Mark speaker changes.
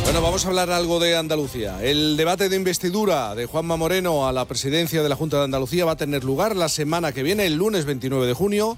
Speaker 1: Bueno, vamos a hablar algo de Andalucía. El debate de investidura de Juanma Moreno a la presidencia de la Junta de Andalucía va a tener lugar la semana que viene, el lunes 29 de junio.